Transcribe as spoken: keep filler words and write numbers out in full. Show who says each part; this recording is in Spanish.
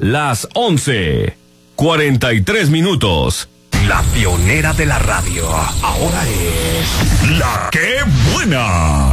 Speaker 1: las once, cuarenta y tres minutos.
Speaker 2: La pionera de la radio, ahora es La Qué Buena.